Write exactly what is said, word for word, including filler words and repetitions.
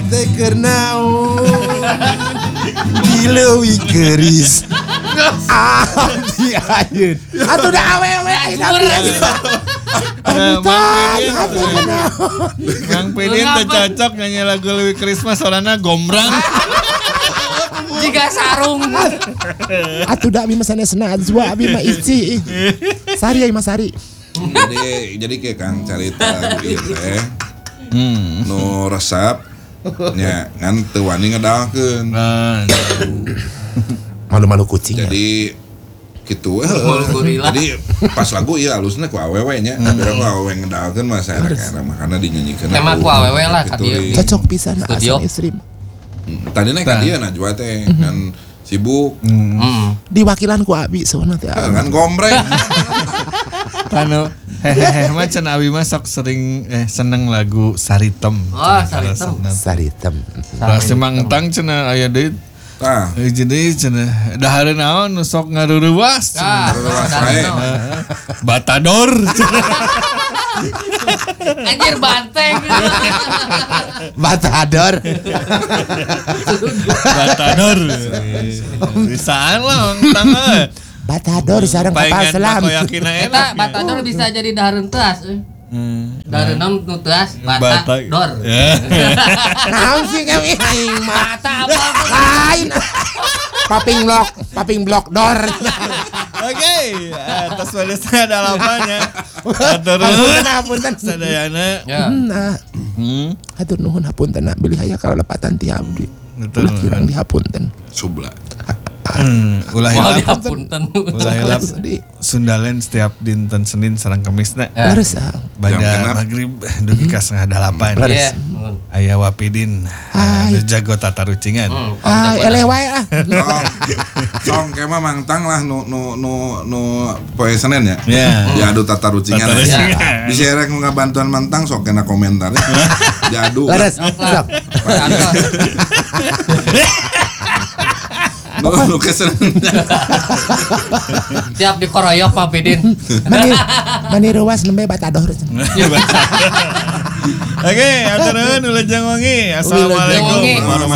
teh keur naon dileuwih geuris abdi ayeun atuh da awewe abdi ayeun Mang Pidin teh cocok nyanyi lagu Leuwih Christmas soalna gombrang. Jika sarung. Atuh da abi mah sanesna azwa abi mah ici. Sari ai Mas Sari. Jadi jadi kayak Kang carita ieu teh. Hmm. Nu resep nya ngan teu wani ngedalkeun. Malu-malu kucing. Jadi gitu heeh. Jadi pas lagu ieu alusna ku awewe nya, tapi ku awewe ngedalkeun mah saerek makana dinyanyikeun. Tema ku awewe lah ka dieu. Cocok pisan asal istri. Tadina ka dieu najwa teh kan sibuk. Di wakilan ku abi soalna teh. Kan gombreng. Anu hehehe mah cenah abi mah sok sering eh seneng lagu Saritem. Oh, Saritem. Saritem. Pasti mangtang cenah aya deui. Tah. Jadi cenah dahar naon nu sok ngaruruwas. Ngaruruwas wae. Batador. Anjir banteng. Batador. Batador. Bisaan lah mangtang euy. Batador sareng kapal selam. Eta batador bisa jadi dahareun teas euy. Hmm. Dahareun nu teas batador. Naon sih kami aing mah Bata apa? lain. Paping blok, paping blok dor. Oke, atas wadesnya ada lapanya. Hapunten hapunten Sadayana. Ya. Nah, Hmm. hatur nuhun hapunten beli aya kalepatan ti abdi. Ulah kirang dihapunten. Subla. Hmm, ulah Wah hilap. dihapunten. Ulah hilap. Sundalen setiap dinten Senin sareng Kemisna. Leres Bada maghrib dugi ka setengah dalapan. Iya. Aya Wapidin. Anu jago tata rucingan. Ah, eleh wae ah. Song, song kayak mah mangtang lah nu nu nu nu poe Senin ya. Ya. Diadu tata rucingan. Tata rucingan. Bisa rek nu bantuan mantang sok kena komentar. Diadu. Leres. Sok. Nu nu kesen. Tiap dikoroyok Pak Pidin. Mani mani ruas nembe batador. Oke, atur nuhun ulajeng wangi. Assalamualaikum Ulajeng wangi. warahmatullahi